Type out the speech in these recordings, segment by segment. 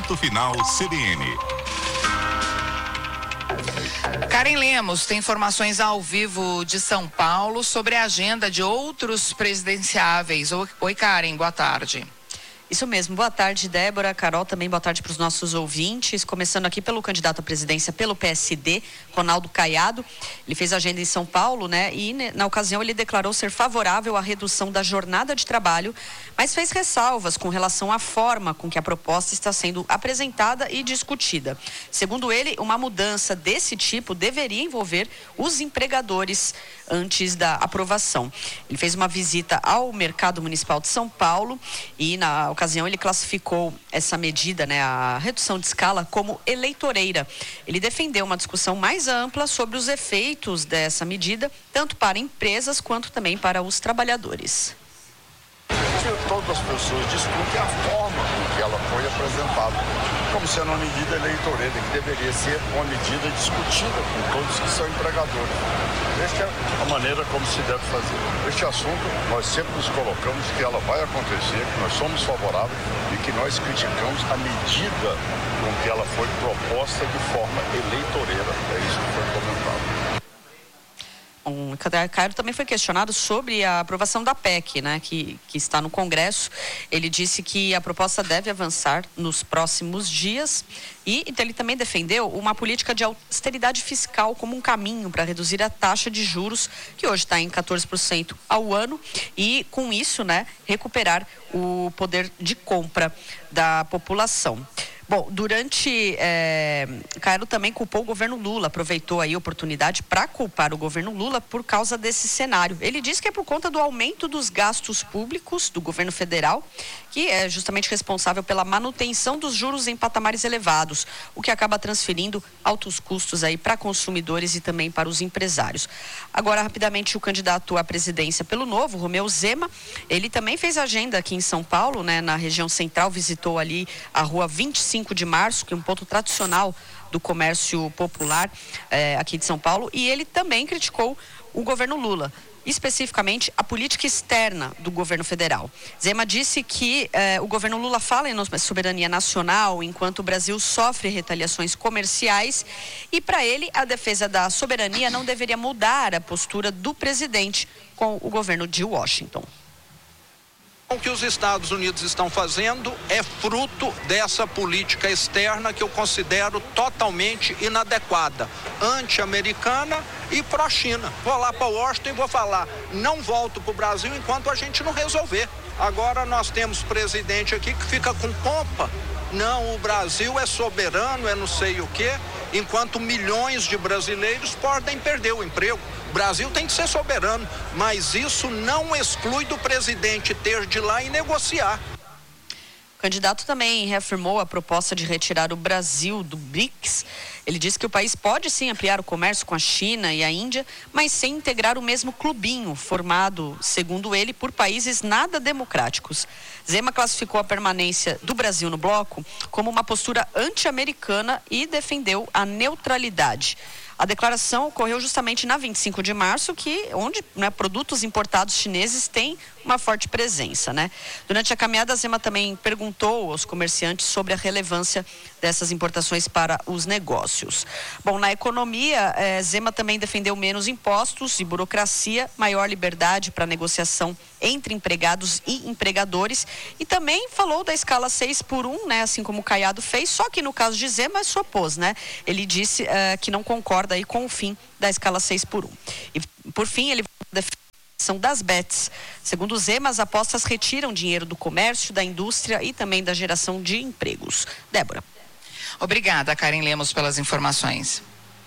Ponto Final CBN. Karen Lemos tem informações ao vivo de São Paulo sobre a agenda de outros presidenciáveis. Oi, Karen, boa tarde. Isso mesmo, boa tarde, Débora, Carol, também boa tarde para os nossos ouvintes, começando aqui pelo candidato à presidência pelo PSD, Ronaldo Caiado. Ele fez agenda em São Paulo, né, e na ocasião ele declarou ser favorável à redução da jornada de trabalho, mas fez ressalvas com relação à forma com que a proposta está sendo apresentada e discutida. Segundo ele, uma mudança desse tipo deveria envolver os empregadores antes da aprovação. Ele fez uma visita ao Mercado Municipal de São Paulo e na ocasião ele classificou essa medida, né, a redução de escala, como eleitoreira. Ele defendeu uma discussão mais ampla sobre os efeitos dessa medida, tanto para empresas quanto também para os trabalhadores. Todas as pessoas discutem a forma com que ela foi apresentada, como sendo uma medida eleitoreira, que deveria ser uma medida discutida com todos que são empregadores. Esta é a maneira como se deve fazer. Este assunto, nós sempre nos colocamos que ela vai acontecer, que nós somos favoráveis e que nós criticamos a medida com que ela foi proposta de forma eleitoreira. É isso que foi comentado. O Caio também foi questionado sobre a aprovação da PEC, né, que está no Congresso. Ele disse que a proposta deve avançar nos próximos dias e ele também defendeu uma política de austeridade fiscal como um caminho para reduzir a taxa de juros, que hoje está em 14% ao ano, e com isso, né, recuperar o poder de compra da população. Bom, Caio também culpou o governo Lula, aproveitou aí a oportunidade para culpar o governo Lula por causa desse cenário. Ele disse que é por conta do aumento dos gastos públicos do governo federal, que é justamente responsável pela manutenção dos juros em patamares elevados, o que acaba transferindo altos custos aí para consumidores e também para os empresários. Agora, rapidamente, o candidato à presidência pelo Novo, Romeu Zema, ele também fez agenda aqui em São Paulo, né, na região central, visitou ali a rua 25 de março, que é um ponto tradicional do comércio popular aqui de São Paulo, e ele também criticou o governo Lula, especificamente a política externa do governo federal. Zema disse que o governo Lula fala em soberania nacional enquanto o Brasil sofre retaliações comerciais e, para ele, a defesa da soberania não deveria mudar a postura do presidente com o governo de Washington. O que os Estados Unidos estão fazendo é fruto dessa política externa que eu considero totalmente inadequada, anti-americana e pró-China. Vou lá para Washington e vou falar, não volto para o Brasil enquanto a gente não resolver. Agora nós temos presidente aqui que fica com pompa. Não, o Brasil é soberano, é não sei o quê, enquanto milhões de brasileiros podem perder o emprego. O Brasil tem que ser soberano, mas isso não exclui do presidente ter de ir lá e negociar. O candidato também reafirmou a proposta de retirar o Brasil do BRICS. Ele disse que o país pode sim ampliar o comércio com a China e a Índia, mas sem integrar o mesmo clubinho, formado, segundo ele, por países nada democráticos. Zema classificou a permanência do Brasil no bloco como uma postura anti-americana e defendeu a neutralidade. A declaração ocorreu justamente na 25 de março, onde, né, produtos importados chineses têm uma forte presença, né? Durante a caminhada, Zema também perguntou aos comerciantes sobre a relevância dessas importações para os negócios. Bom, na economia, Zema também defendeu menos impostos e burocracia, maior liberdade para negociação entre empregados e empregadores, e também falou da escala 6x1, né, assim como o Caiado fez, só que no caso de Zema se opôs, né? Ele disse que não concorda aí com o fim da escala 6x1. E por fim, ele são das bets. Segundo Zema, as apostas retiram dinheiro do comércio, da indústria e também da geração de empregos. Débora. Obrigada, Karen Lemos, pelas informações.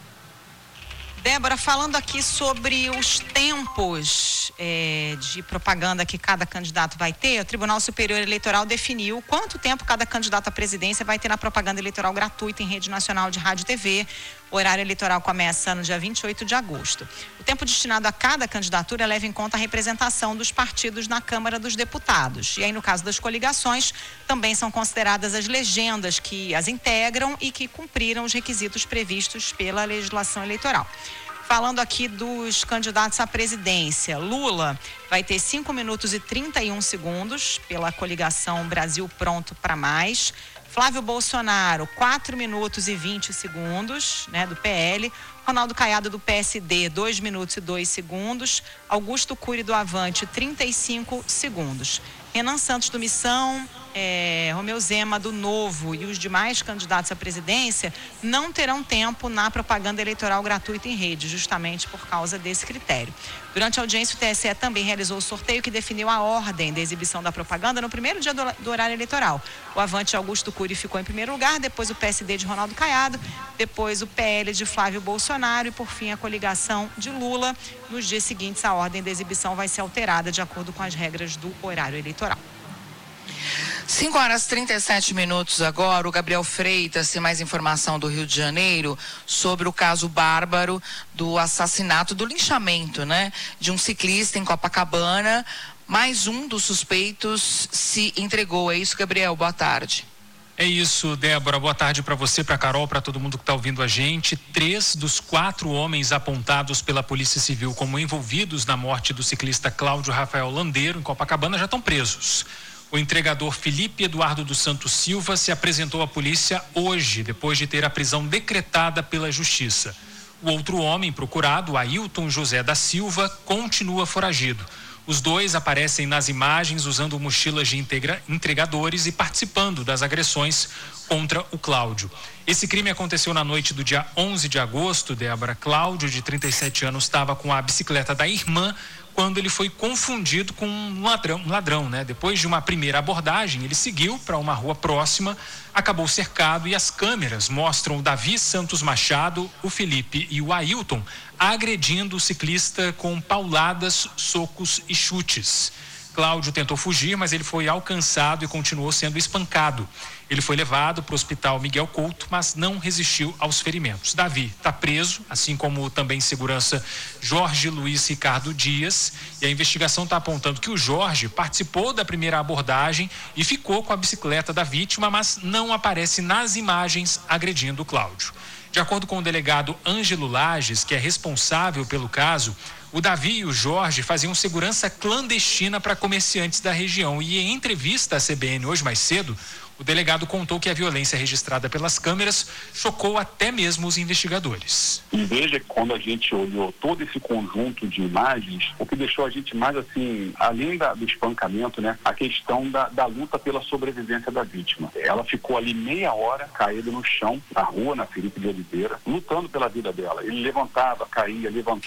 Débora, falando aqui sobre os tempos de propaganda que cada candidato vai ter, o Tribunal Superior Eleitoral definiu quanto tempo cada candidato à presidência vai ter na propaganda eleitoral gratuita em rede nacional de rádio e TV. O horário eleitoral começa no dia 28 de agosto. O tempo destinado a cada candidatura leva em conta a representação dos partidos na Câmara dos Deputados. E aí, no caso das coligações, também são consideradas as legendas que as integram e que cumpriram os requisitos previstos pela legislação eleitoral. Falando aqui dos candidatos à presidência, Lula vai ter 5 minutos e 31 segundos pela coligação Brasil Pronto para Mais. Flávio Bolsonaro, 4 minutos e 20 segundos, né, do PL. Ronaldo Caiado, do PSD, 2 minutos e 2 segundos. Augusto Cury, do Avante, 35 segundos. Renan Santos, do Missão, Romeu Zema, do Novo, e os demais candidatos à presidência não terão tempo na propaganda eleitoral gratuita em rede, justamente por causa desse critério. Durante a audiência, o TSE também realizou o sorteio que definiu a ordem da exibição da propaganda no primeiro dia do horário eleitoral. O Avante Augusto Cury ficou em primeiro lugar, depois o PSD de Ronaldo Caiado, depois o PL de Flávio Bolsonaro e, por fim, a coligação de Lula. Nos dias seguintes, a ordem da exibição vai ser alterada de acordo com as regras do horário eleitoral. 5h37 agora. O Gabriel Freitas tem mais informação do Rio de Janeiro sobre o caso bárbaro do assassinato, do linchamento, né, de um ciclista em Copacabana. Mais um dos suspeitos se entregou. É isso, Gabriel? Boa tarde. É isso, Débora. Boa tarde para você, para Carol, para todo mundo que está ouvindo a gente. 3 dos 4 homens apontados pela Polícia Civil como envolvidos na morte do ciclista Cláudio Rafael Landeiro, em Copacabana, já estão presos. O entregador Felipe Eduardo dos Santos Silva se apresentou à polícia hoje, depois de ter a prisão decretada pela Justiça. O outro homem procurado, Ailton José da Silva, continua foragido. Os dois aparecem nas imagens usando mochilas de entregadores e participando das agressões contra o Cláudio. Esse crime aconteceu na noite do dia 11 de agosto. Débora, Cláudio, de 37 anos, estava com a bicicleta da irmã quando ele foi confundido com um ladrão, né? Depois de uma primeira abordagem, ele seguiu para uma rua próxima, acabou cercado e as câmeras mostram o Davi Santos Machado, o Felipe e o Ailton agredindo o ciclista com pauladas, socos e chutes. Cláudio tentou fugir, mas ele foi alcançado e continuou sendo espancado. Ele foi levado para o hospital Miguel Couto, mas não resistiu aos ferimentos. Davi está preso, assim como também segurança Jorge Luiz Ricardo Dias. E a investigação está apontando que o Jorge participou da primeira abordagem e ficou com a bicicleta da vítima, mas não aparece nas imagens agredindo o Cláudio. De acordo com o delegado Ângelo Lages, que é responsável pelo caso, o Davi e o Jorge faziam segurança clandestina para comerciantes da região. E em entrevista à CBN hoje mais cedo, o delegado contou que a violência registrada pelas câmeras chocou até mesmo os investigadores. E veja que quando a gente olhou todo esse conjunto de imagens, o que deixou a gente mais assim, além do espancamento, né, a questão da luta pela sobrevivência da vítima. Ela ficou ali meia hora caída no chão, na rua, na Felipe de Oliveira, lutando pela vida dela. Ele levantava, caía,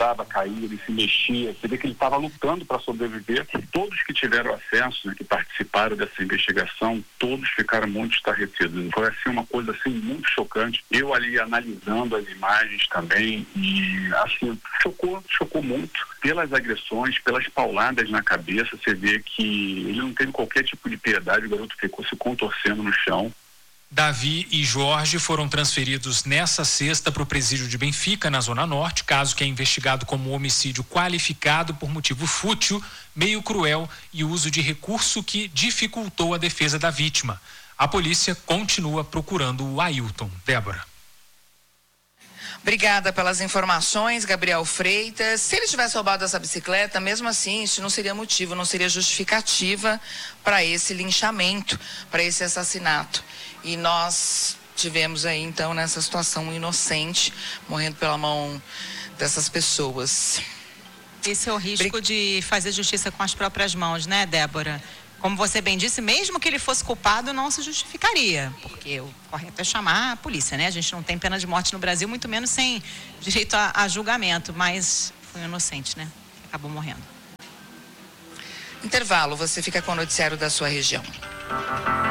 ele se mexia. Você vê que ele estava lutando para sobreviver. Todos que tiveram acesso, né, que participaram dessa investigação, todos ficaram muito estarrecidos. Foi assim uma coisa assim muito chocante. Eu ali analisando as imagens também e assim chocou muito pelas agressões, pelas pauladas na cabeça. Você vê que ele não teve qualquer tipo de piedade, o garoto ficou se contorcendo no chão. Davi e Jorge foram transferidos nessa sexta para o presídio de Benfica, na Zona Norte, caso que é investigado como homicídio qualificado por motivo fútil, meio cruel e uso de recurso que dificultou a defesa da vítima. A polícia continua procurando o Ailton. Débora. Obrigada pelas informações, Gabriel Freitas. Se ele tivesse roubado essa bicicleta, mesmo assim, isso não seria motivo, não seria justificativa para esse linchamento, para esse assassinato. E nós tivemos aí, então, nessa situação, um inocente morrendo pela mão dessas pessoas. Esse é o risco de fazer justiça com as próprias mãos, né, Débora? Como você bem disse, mesmo que ele fosse culpado, não se justificaria, porque o correto é chamar a polícia, né? A gente não tem pena de morte no Brasil, muito menos sem direito a julgamento, mas foi um inocente, né? Acabou morrendo. Intervalo, você fica com o noticiário da sua região.